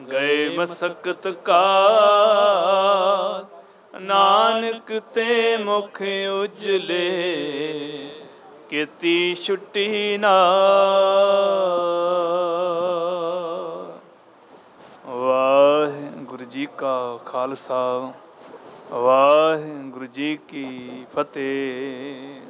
ਗਏ ਮਸਕਤ ਕਾ, ਨਾਨਕ ਤੇ ਮੁਖ ਉਜਲੇ, ਕੀਤੀ ਛੁੱਟੀ ਨਾ। ਵਾਹਿਗੁਰੂ ਜੀ ਕਾ ਖਾਲਸਾ, ਵਾਹਿਗੁਰੂ ਜੀ ਕੀ ਫਤਿਹ।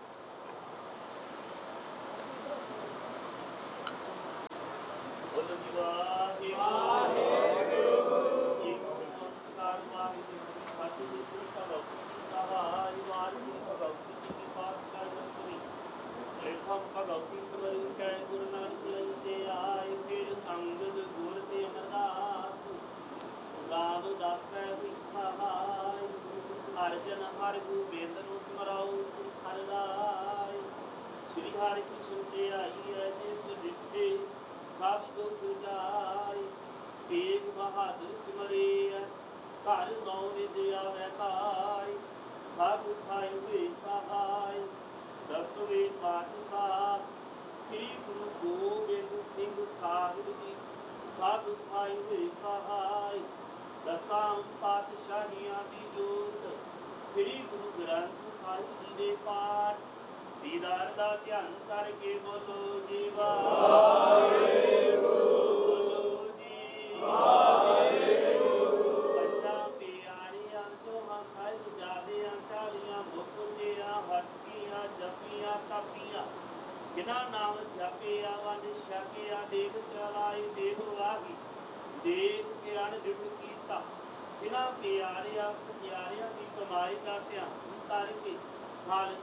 ਅਰਜਨ ਹਰਿ ਗੋਬਿੰਦ ਨੂੰ ਸਿਮਰਾਉ ਸਿਖ ਹਰਿ ਰਾਇ। ਸ਼੍ਰੀ ਹਰਿ ਕ੍ਰਿਸ਼ਨ ਤੇ ਆਈ ਹੈ ਜਿਸ ਡਿਠੇ ਸਭ ਦੁਖ ਜਾਏ। ਤੇਗ ਬਹਾਦਰ ਸਿਮਰੇ ਘਰ ਨੌ ਨਿਜ ਆਵੈ ਕਾਇ। ਸਭ ਖਾਇ ਹੋਏ ਸਹਾਇ ਦਸਵੇਂ ਪਾਤਸ਼ਾਹ ਸ੍ਰੀ ਗੁਰੂ ਗੋਬਿੰਦ ਸਿੰਘ ਸਾਹਿਬ ਜੀ। ਸਭ ਖਾਇ ਹੋਏ ਸਹਾਇ ਦਸਾਂ ਪਾਤਸ਼ਾਹੀਆਂ ਦੀ ਜੋਤ ਸ੍ਰੀ ਗੁਰੂ ਗ੍ਰੰਥ ਸਾਹਿਬ ਜੀ ਦੇ ਪਾਠ ਦੀਦਾਰ ਦਾ ਧਿਆਨ ਕਰਕੇ ਬੋਲੋ ਜੀ ਵਾਹਿਗੁਰੂ, ਬੋਲੋ ਜੀ ਵਾਹਿਗੁਰੂ। ਪੰਜਾਂ ਪਿਆਰਿਆਂ ਚੌਹਾਂ ਸਾਹਿਬਜ਼ਾਦਿਆਂ 40 ਮੁਖ ਦੀਆਂ ਹੱਟੀਆਂ ਜਪੀਆਂ ਤਪੀਆਂ ਜਿਨ੍ਹਾਂ ਨਾਮ ਜਪਿਆ ਵੰਡ ਛਕਿਆ ਦੇਖ ਚਲਾਈ ਦੇਖ ਵਾਹੀ ਦੇਖ ਕੇ ਅਣਡਿਠ ਕੀਤਾ। ਜਿਨ੍ਹਾਂ ਪਿਆਰਿਆਂ ਸਚਿਆਰਿਆਂ ਦੀ ਕਮਾਈ ਦਾ ਧਿਆਨ ਕਰਕੇ